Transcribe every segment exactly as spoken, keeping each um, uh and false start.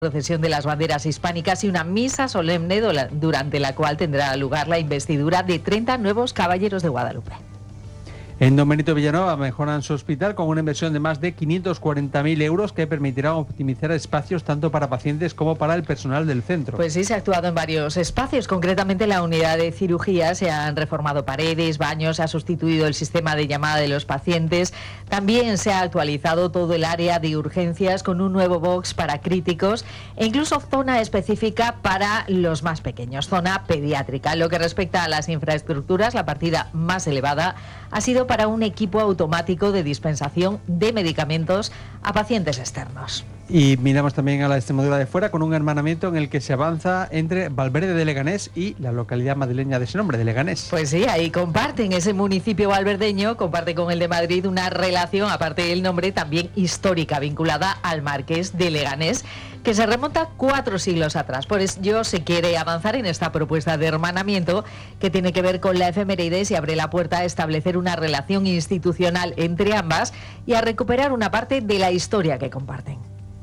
procesión de las banderas hispánicas y una misa solemne durante la cual tendrá lugar la investidura de treinta nuevos caballeros de Guadalupe. En Don Benito Villanueva mejoran su hospital con una inversión de más de quinientos cuarenta mil euros que permitirá optimizar espacios tanto para pacientes como para el personal del centro. Pues sí, se ha actuado en varios espacios, concretamente en la unidad de cirugía se han reformado paredes, baños, se ha sustituido el sistema de llamada de los pacientes, también se ha actualizado todo el área de urgencias con un nuevo box para críticos e incluso zona específica para los más pequeños, zona pediátrica. En lo que respecta a las infraestructuras, la partida más elevada ha sido para un equipo automático de dispensación de medicamentos a pacientes externos. Y miramos también a la Extremadura de fuera con un hermanamiento en el que se avanza entre Valverde de Leganés y la localidad madrileña de ese nombre, de Leganés. Pues sí, ahí comparten ese municipio valverdeño, comparte con el de Madrid una relación, aparte del nombre, también histórica, vinculada al Marqués de Leganés, que se remonta cuatro siglos atrás. Por ello se quiere avanzar en esta propuesta de hermanamiento que tiene que ver con la efemérides y abre la puerta a establecer una relación institucional entre ambas y a recuperar una parte de la historia que comparten.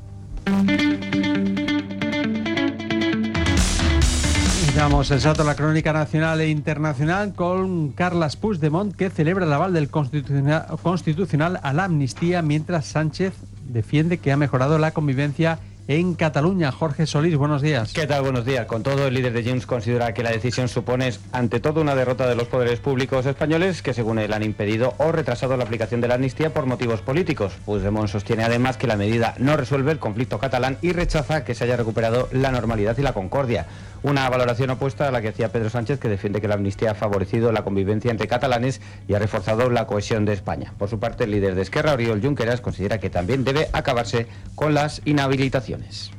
Damos el salto a la crónica nacional e internacional con Carles Puigdemont, que celebra el aval del Constitucional, constitucional a la amnistía, mientras Sánchez defiende que ha mejorado la convivencia en Cataluña. Jorge Solís, buenos días. ¿Qué tal? Buenos días. Con todo, el líder de Junts considera que la decisión supone, ante todo, una derrota de los poderes públicos españoles que, según él, han impedido o retrasado la aplicación de la amnistía por motivos políticos. Puigdemont sostiene además que la medida no resuelve el conflicto catalán y rechaza que se haya recuperado la normalidad y la concordia. Una valoración opuesta a la que hacía Pedro Sánchez, que defiende que la amnistía ha favorecido la convivencia entre catalanes y ha reforzado la cohesión de España. Por su parte, el líder de Esquerra, Oriol Junqueras, considera que también debe acabarse con las inhabilitaciones.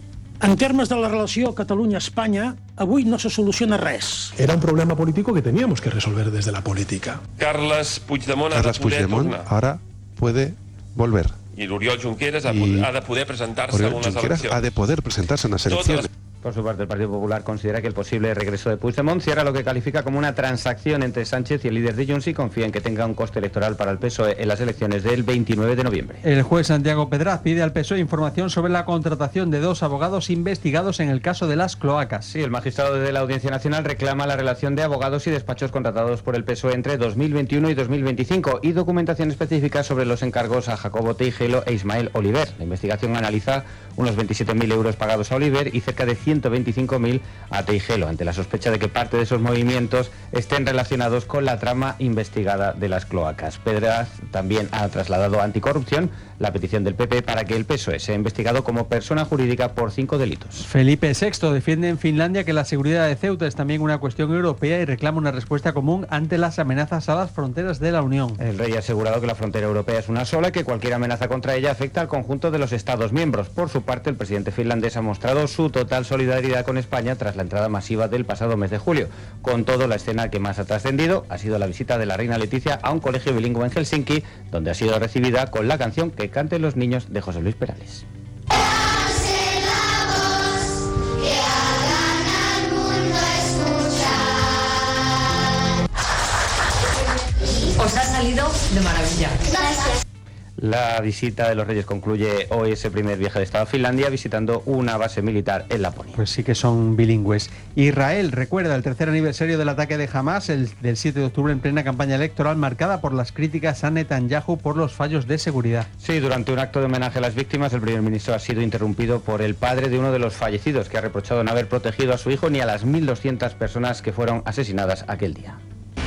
En termes de la relació Catalunya-Espanya, avui no se soluciona res. Era un problema político que teníamos que resolver desde la política. Carles Puigdemont, Carles Puigdemont ahora puede volver. Y Oriol Junqueras y ha de poder presentarse Oriol a unas Junqueras elecciones. ha de poder presentarse a unas elecciones. Por su parte, el Partido Popular considera que el posible regreso de Puigdemont cierra lo que califica como una transacción entre Sánchez y el líder de Junts y confía en que tenga un coste electoral para el P S O E en las elecciones del veintinueve de noviembre. El juez Santiago Pedraz pide al P S O E información sobre la contratación de dos abogados investigados en el caso de las cloacas. Sí, el magistrado de la Audiencia Nacional reclama la relación de abogados y despachos contratados por el P S O E entre dos mil veintiuno y dos mil veinticinco y documentación específica sobre los encargos a Jacobo Teijelo e Ismael Oliver. La investigación analiza unos veintisiete mil euros pagados a Oliver y cerca de ciento veinticinco mil a Teijelo, ante la sospecha de que parte de esos movimientos estén relacionados con la trama investigada de las cloacas. Pedraz también ha trasladado a Anticorrupción la petición del P P para que el P S O E sea investigado como persona jurídica por cinco delitos. Felipe sexto defiende en Finlandia que la seguridad de Ceuta es también una cuestión europea y reclama una respuesta común ante las amenazas a las fronteras de la Unión. El rey ha asegurado que la frontera europea es una sola y que cualquier amenaza contra ella afecta al conjunto de los Estados miembros. Por su parte, el presidente finlandés ha mostrado su total solidaridad con España tras la entrada masiva del pasado mes de julio. Con todo, la escena que más ha trascendido ha sido la visita de la reina Leticia a un colegio bilingüe en Helsinki, donde ha sido recibida con la canción que canten los niños de José Luis Perales. Os ha salido de maravilla. Gracias. La visita de los Reyes concluye hoy ese primer viaje de Estado a Finlandia visitando una base militar en Laponia. Pues sí que son bilingües. Israel recuerda el tercer aniversario del ataque de Hamás, el del siete de octubre, en plena campaña electoral marcada por las críticas a Netanyahu por los fallos de seguridad. Sí, durante un acto de homenaje a las víctimas, el primer ministro ha sido interrumpido por el padre de uno de los fallecidos, que ha reprochado no haber protegido a su hijo ni a las mil doscientas personas que fueron asesinadas aquel día.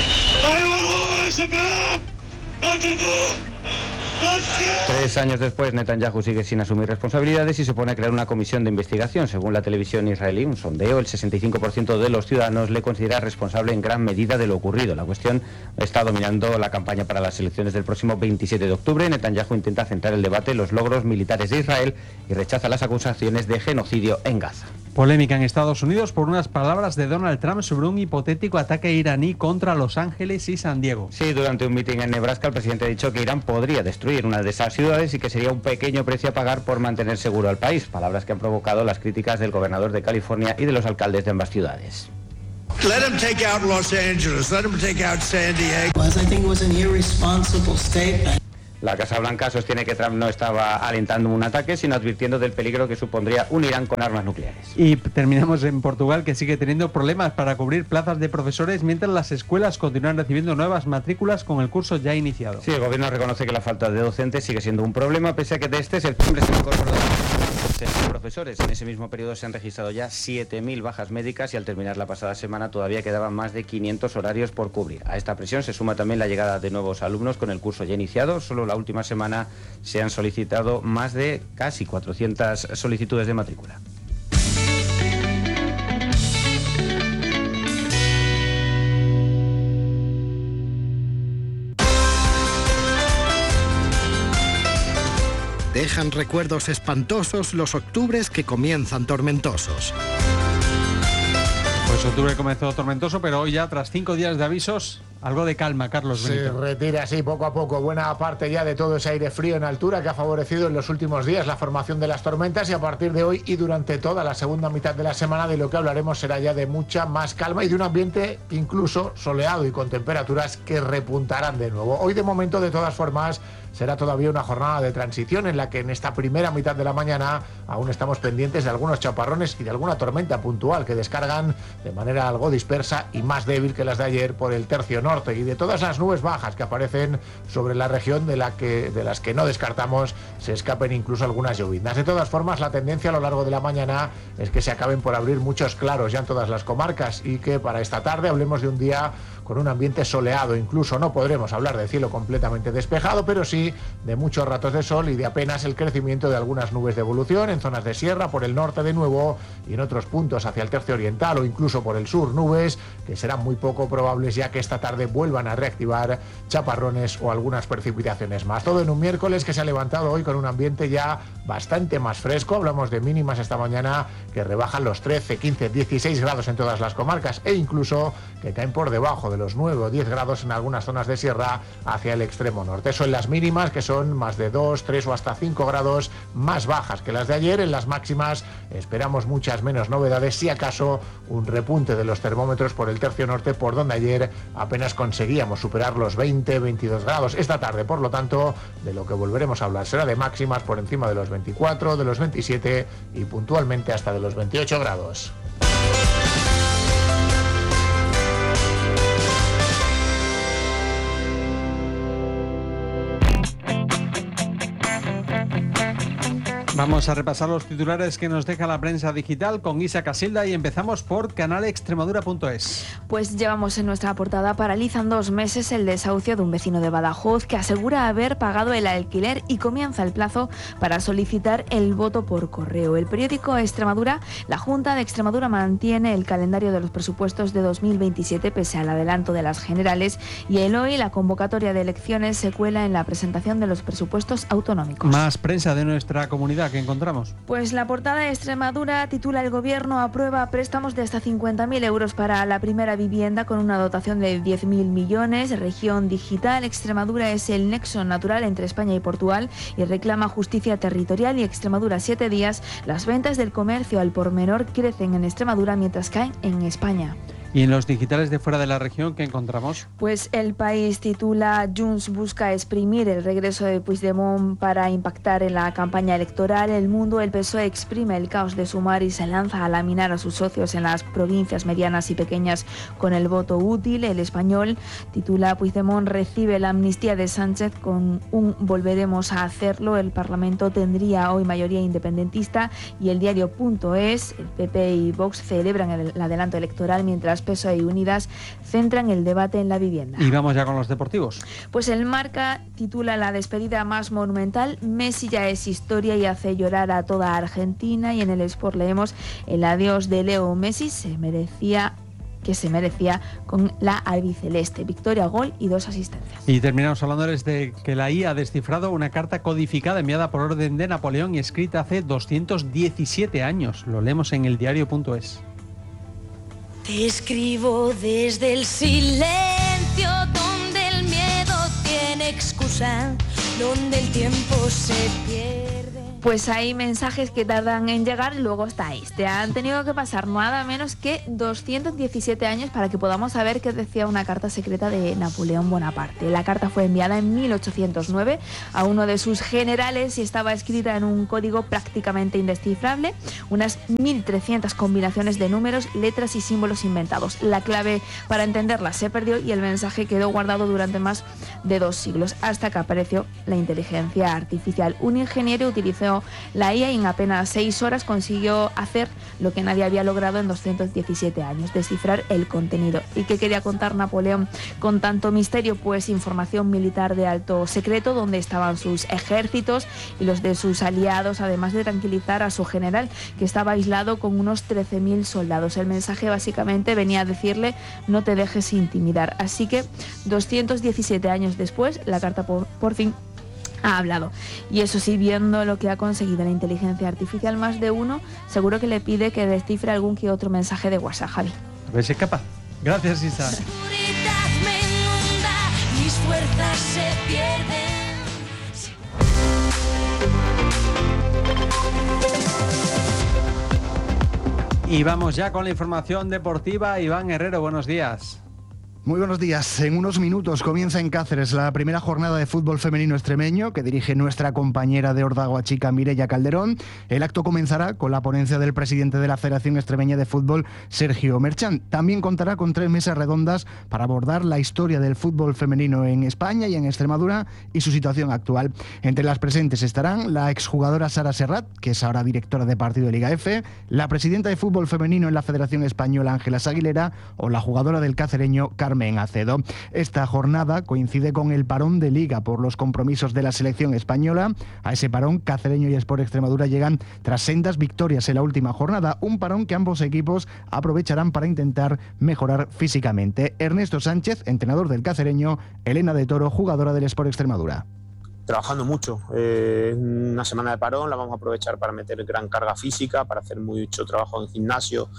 Tres años después, Netanyahu sigue sin asumir responsabilidades y se pone a crear una comisión de investigación. Según la televisión israelí, un sondeo, el sesenta y cinco por ciento de los ciudadanos le considera responsable en gran medida de lo ocurrido. La cuestión está dominando la campaña para las elecciones del próximo veintisiete de octubre. Netanyahu intenta centrar el debate en los logros militares de Israel y rechaza las acusaciones de genocidio en Gaza. Polémica en Estados Unidos por unas palabras de Donald Trump sobre un hipotético ataque iraní contra Los Ángeles y San Diego. Sí, durante un mitin en Nebraska, el presidente ha dicho que Irán podría destruir una de esas ciudades y que sería un pequeño precio a pagar por mantener seguro al país. Palabras que han provocado las críticas del gobernador de California y de los alcaldes de ambas ciudades. Let him take out Los Angeles. Let him take out San Diego. I think it was an irresponsible statement. La Casa Blanca sostiene que Trump no estaba alentando un ataque, sino advirtiendo del peligro que supondría un Irán con armas nucleares. Y terminamos en Portugal, que sigue teniendo problemas para cubrir plazas de profesores mientras las escuelas continúan recibiendo nuevas matrículas con el curso ya iniciado. Sí, el gobierno reconoce que la falta de docentes sigue siendo un problema, pese a que de este septiembre se han incorporado profesores. En ese mismo periodo se han registrado ya siete mil bajas médicas y al terminar la pasada semana todavía quedaban más de quinientos horarios por cubrir. A esta presión se suma también la llegada de nuevos alumnos con el curso ya iniciado. Solo la última semana se han solicitado más de casi cuatrocientas solicitudes de matrícula. Dejan recuerdos espantosos los octubres que comienzan tormentosos. Pues octubre comenzó tormentoso, pero hoy ya, tras cinco días de avisos, algo de calma, Carlos Benito. Se retira así poco a poco buena parte ya de todo ese aire frío en altura que ha favorecido en los últimos días la formación de las tormentas, y a partir de hoy y durante toda la segunda mitad de la semana de lo que hablaremos será ya de mucha más calma y de un ambiente incluso soleado y con temperaturas que repuntarán de nuevo. Hoy de momento, de todas formas, será todavía una jornada de transición en la que en esta primera mitad de la mañana aún estamos pendientes de algunos chaparrones y de alguna tormenta puntual que descargan de manera algo dispersa y más débil que las de ayer por el tercio norte, y de todas las nubes bajas que aparecen sobre la región de, la que, de las que no descartamos se escapen incluso algunas lloviznas. De todas formas, la tendencia a lo largo de la mañana es que se acaben por abrir muchos claros ya en todas las comarcas y que para esta tarde hablemos de un día con un ambiente soleado. Incluso no podremos hablar de cielo completamente despejado, pero sí de muchos ratos de sol y de apenas el crecimiento de algunas nubes de evolución en zonas de sierra, por el norte de nuevo, y en otros puntos hacia el tercio oriental o incluso por el sur, nubes que serán muy poco probables, ya que esta tarde vuelvan a reactivar chaparrones o algunas precipitaciones más. Todo en un miércoles que se ha levantado hoy con un ambiente ya bastante más fresco. Hablamos de mínimas esta mañana que rebajan los trece, quince, dieciséis grados en todas las comarcas e incluso que caen por debajo de los nueve o diez grados en algunas zonas de sierra hacia el extremo norte. Eso en las mínimas, que son más de dos, tres o hasta cinco grados más bajas que las de ayer. En las máximas esperamos muchas menos novedades, si acaso un repunte de los termómetros por el tercio norte, por donde ayer apenas conseguíamos superar los veinte, veintidós grados. Esta tarde, por lo tanto, de lo que volveremos a hablar será de máximas por encima de los veinticuatro, de los veintisiete y puntualmente hasta de los veintiocho grados. Vamos a repasar los titulares que nos deja la prensa digital con Isa Casilda y empezamos por canal extremadura punto es. Pues llevamos en nuestra portada: paralizan dos meses el desahucio de un vecino de Badajoz que asegura haber pagado el alquiler y comienza el plazo para solicitar el voto por correo. El periódico Extremadura: la Junta de Extremadura mantiene el calendario de los presupuestos de dos mil veintisiete pese al adelanto de las generales, y el hoy la convocatoria de elecciones se cuela en la presentación de los presupuestos autonómicos. Más prensa de nuestra comunidad que encontramos. Pues la portada de Extremadura titula: el gobierno aprueba préstamos de hasta cincuenta mil euros para la primera vivienda con una dotación de diez mil millones. Región digital: Extremadura es el nexo natural entre España y Portugal y reclama justicia territorial. Y Extremadura siete días: las ventas del comercio al por menor crecen en Extremadura mientras caen en España. ¿Y en los digitales de fuera de la región qué encontramos? Pues El País titula: Junts busca exprimir el regreso de Puigdemont para impactar en la campaña electoral. El Mundo: el P S O E exprime el caos de Sumar y se lanza a laminar a sus socios en las provincias medianas y pequeñas con el voto útil. El Español titula: Puigdemont recibe la amnistía de Sánchez con un volveremos a hacerlo. El Parlamento tendría hoy mayoría independentista. Y El Diario punto es: el P P y Vox celebran el, el adelanto electoral mientras P S O E y Unidas centran el debate en la vivienda. Y vamos ya con los deportivos. Pues el Marca titula: la despedida más monumental, Messi ya es historia y hace llorar a toda Argentina. Y en el Sport leemos: el adiós de Leo Messi se merecía que se merecía con la albiceleste, victoria, gol y dos asistencias. Y terminamos hablándoles de que la I A ha descifrado una carta codificada enviada por orden de Napoleón y escrita hace doscientos diecisiete años. Lo leemos en el diario punto es. Te escribo desde el silencio, donde el miedo tiene excusa, donde el tiempo se pierde. Pues hay mensajes que tardan en llegar y luego está este. Han tenido que pasar nada menos que doscientos diecisiete años para que podamos saber qué decía una carta secreta de Napoleón Bonaparte. La carta fue enviada en mil ochocientos nueve a uno de sus generales y estaba escrita en un código prácticamente indescifrable, unas mil trescientas combinaciones de números, letras y símbolos inventados. La clave para entenderla se perdió y el mensaje quedó guardado durante más de dos siglos, hasta que apareció la inteligencia artificial. Un ingeniero utilizó la I A y en apenas seis horas consiguió hacer lo que nadie había logrado en doscientos diecisiete años, descifrar el contenido. ¿Y qué quería contar Napoleón con tanto misterio? Pues información militar de alto secreto, donde estaban sus ejércitos y los de sus aliados, además de tranquilizar a su general, que estaba aislado con unos trece mil soldados. El mensaje básicamente venía a decirle: no te dejes intimidar. Así que doscientos diecisiete años después, la carta por, por fin ha hablado. Y eso sí, viendo lo que ha conseguido la inteligencia artificial, más de uno seguro que le pide que descifre algún que otro mensaje de WhatsApp, Javi. A ver si es capaz. Gracias, Isa. Mis fuerzas se pierden. Y vamos ya con la información deportiva. Iván Herrero, buenos días. Muy buenos días. En unos minutos comienza en Cáceres la primera jornada de fútbol femenino extremeño que dirige nuestra compañera de Ordagoa Chica, Mireia Calderón. El acto comenzará con la ponencia del presidente de la Federación Extremeña de Fútbol, Sergio Merchán. También contará con tres mesas redondas para abordar la historia del fútbol femenino en España y en Extremadura y su situación actual. Entre las presentes estarán la exjugadora Sara Serrat, que es ahora directora de partido de Liga F, la presidenta de fútbol femenino en la Federación Española, Ángela Aguilera, o la jugadora del cacereño, Carmen Acedo. Esta jornada coincide con el parón de Liga por los compromisos de la selección española. A ese parón, Cacereño y Sport Extremadura llegan tras sendas victorias en la última jornada, un parón que ambos equipos aprovecharán para intentar mejorar físicamente. Ernesto Sánchez, entrenador del Cacereño, Elena de Toro, jugadora del Sport Extremadura. Trabajando mucho, eh, una semana de parón la vamos a aprovechar para meter gran carga física, para hacer mucho trabajo en gimnasio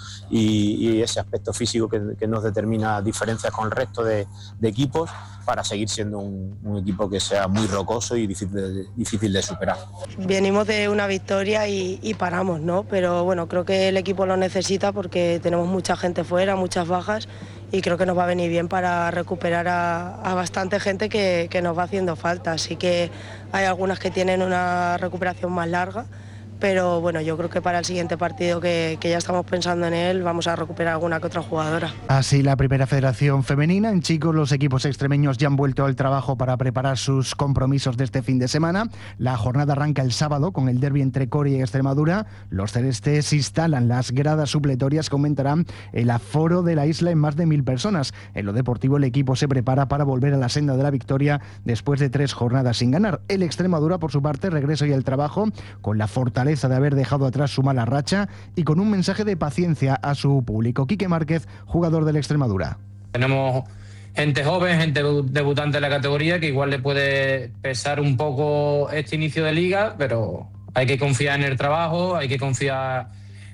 y, y ese aspecto físico que, que nos determina diferencias con el resto de, de equipos, para seguir siendo un, un equipo que sea muy rocoso y difícil de, difícil de superar. Venimos de una victoria y, y paramos, ¿no? Pero bueno, creo que el equipo lo necesita porque tenemos mucha gente fuera, muchas bajas, y creo que nos va a venir bien para recuperar a, a bastante gente que, que nos va haciendo falta. Así que hay algunas que tienen una recuperación más larga, pero bueno, yo creo que para el siguiente partido, que, que ya estamos pensando en él, vamos a recuperar alguna que otra jugadora. Así, la primera federación femenina. En chicos, los equipos extremeños ya han vuelto al trabajo para preparar sus compromisos de este fin de semana. La jornada arranca el sábado con el derbi entre Coria y Extremadura. Los celestes instalan las gradas supletorias que aumentarán el aforo de la isla en más de mil personas. En lo deportivo, el equipo se prepara para volver a la senda de la victoria después de tres jornadas sin ganar. El Extremadura, por su parte, regresa hoy al trabajo con la fortaleza de haber dejado atrás su mala racha y con un mensaje de paciencia a su público. Quique Márquez, jugador del Extremadura. Tenemos gente joven, gente debutante en la categoría, que igual le puede pesar un poco este inicio de liga, pero hay que confiar en el trabajo, hay que confiar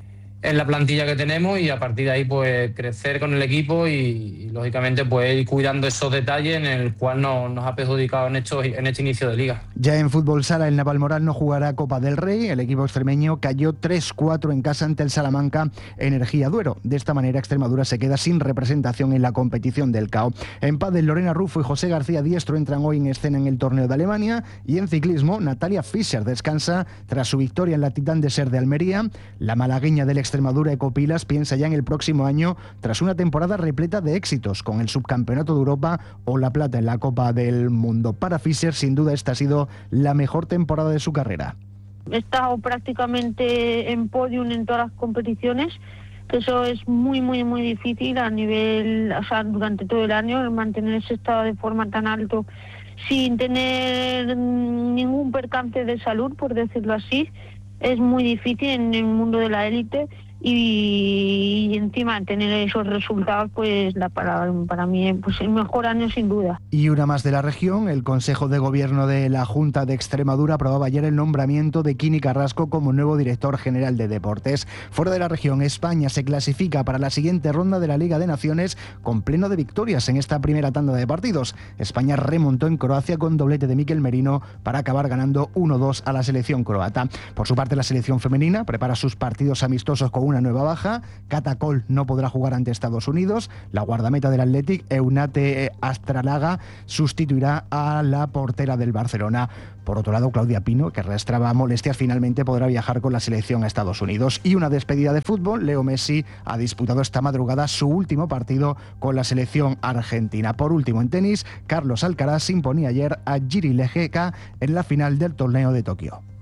en la plantilla que tenemos y a partir de ahí pues crecer con el equipo y, y lógicamente pues ir cuidando esos detalles en el cual no, nos ha perjudicado en, estos, en este inicio de liga. Ya en fútbol sala, el Navalmoral no jugará Copa del Rey. El equipo extremeño cayó tres cuatro en casa ante el Salamanca Energía Duero. De esta manera, Extremadura se queda sin representación en la competición del C A O. En pádel, Lorena Rufo y José García Diestro entran hoy en escena en el torneo de Alemania. Y en ciclismo, Natalia Fischer descansa tras su victoria en la Titán de Ser de Almería. La malagueña del Extremadura, Ecopilas, piensa ya en el próximo año tras una temporada repleta de éxitos con el subcampeonato de Europa o la plata en la Copa del Mundo. Para Fischer, sin duda, esta ha sido la mejor temporada de su carrera. He estado prácticamente en podium en todas las competiciones, que eso es muy, muy, muy difícil a nivel, o sea, durante todo el año, mantener ese estado de forma tan alto sin tener ningún percance de salud, por decirlo así. Es muy difícil en el mundo de la élite y, y encima tener esos resultados, pues la, para, para mí pues el mejor año sin duda. Y una más de la región, el Consejo de Gobierno de la Junta de Extremadura aprobaba ayer el nombramiento de Quini Carrasco como nuevo director general de deportes. Fuera de la región, España se clasifica para la siguiente ronda de la Liga de Naciones con pleno de victorias en esta primera tanda de partidos. España remontó en Croacia con doblete de Mikel Merino para acabar ganando uno dos a la selección croata. Por su parte, la selección femenina prepara sus partidos amistosos con una nueva baja. Cata Coll no podrá jugar ante Estados Unidos. La guardameta del Athletic, Eunate Astralaga, sustituirá a la portera del Barcelona. Por otro lado, Claudia Pino, que arrastraba molestias, finalmente podrá viajar con la selección a Estados Unidos. Y una despedida de fútbol, Leo Messi ha disputado esta madrugada su último partido con la selección argentina. Por último, en tenis, Carlos Alcaraz se imponía ayer a Jiri Lejeka en la final del torneo de Tokio.